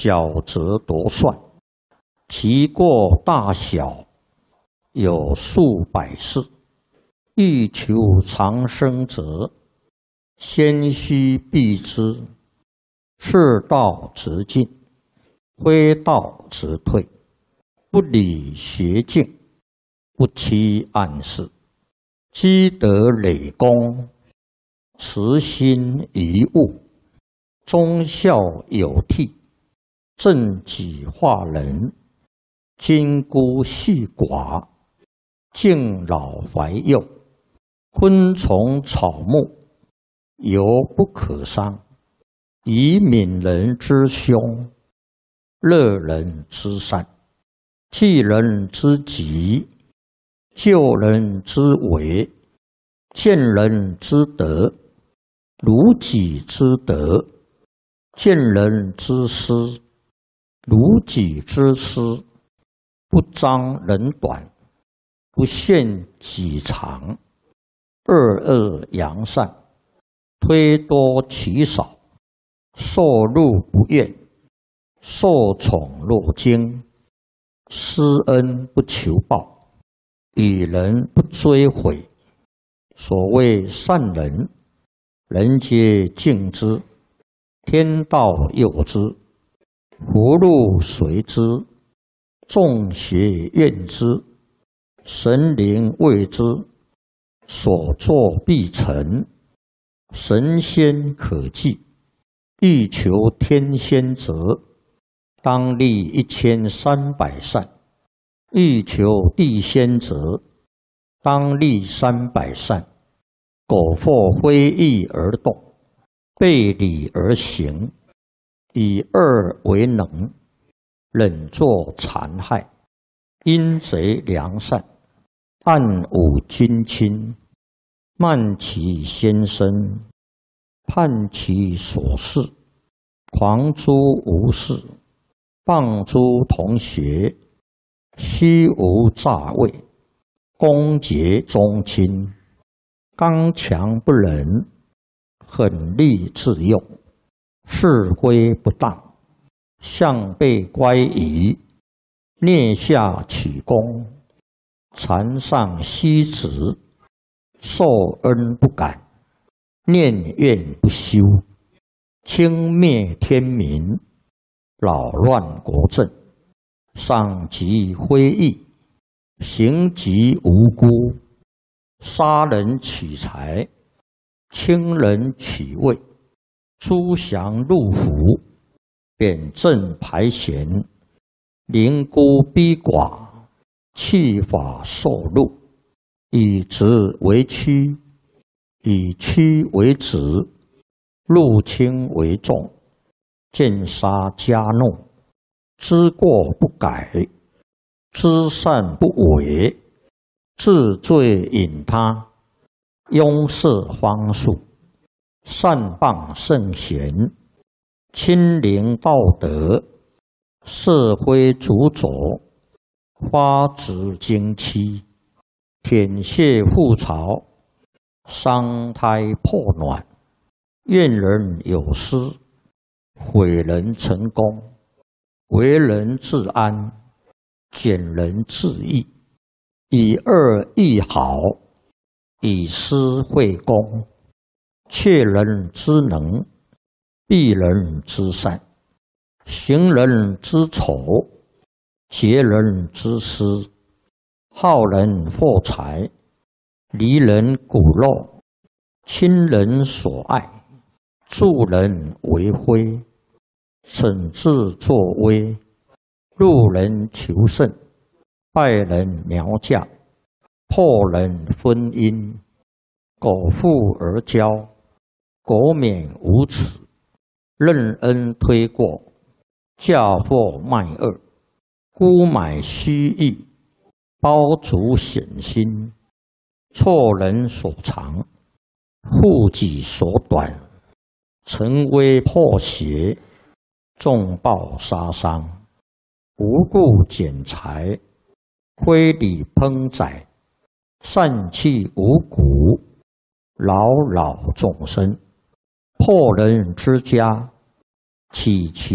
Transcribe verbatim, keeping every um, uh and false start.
小则夺算，其过大小有数百世。欲求长生者，先须避之。是道则进，非道则退。不理邪径，不欺暗室。积德累功，慈心遗物。忠孝有替，正己化人。金孤细寡，敬老怀幼。昆虫草木，犹不可伤。以悯人之凶，乐人之善。济人之急，救人之危。见人之德，如己之德。见人之失，如己之失。不彰人短，不限己长。二恶扬善，推多其少。受禄不怨，受宠若惊。施恩不求报，与人不追悔。所谓善人，人皆敬之。天道佑之，福禄随之。众邪怨之，神灵畏之。所作必成，神仙可祭。欲求天仙者，当立一千三百善；欲求地仙者，当立三百善。苟或非义而动，背礼而行，以恶为能，忍作残害，阴贼良善，暗侮君亲，慢其先生，叛其所事，狂诸无事，谤诸同学，虚无诈伪，攻讦宗亲，刚强不仁，狠戾自用，是非不当，向背乖疑，蹑下取功，残上息止，受恩不感，念怨不休，轻蔑天民，扰乱国政，伤及非义，刑及无辜，杀人取财，轻人取位，诛降入府，贬正排贤，凌孤逼寡，弃法受禄，以直为屈，以屈为直，入轻为重，见杀加怒，知过不改，知善不为，治罪引他，拥塞方术，善谤圣贤，亲临道德，社会主佐，发指经期，舔血覆巢，伤胎破卵，怨人有失，毁人成功，为人自安，减人自益，以恶易好，以私会公，窃人之能，避人之善，行人之丑，劫人之私，好人获财，离人骨肉，亲人所爱，助人为非，惩治作威，入人求胜，败人苗嫁，破人婚姻，苟富而骄，国免无耻，任恩推过，嫁祸卖恶，沽买虚意，包足险心，错人所长，护己所短，成威破邪，重暴杀伤，无故减财，非礼烹宰，散弃五谷，扰扰众生，破人之家，起其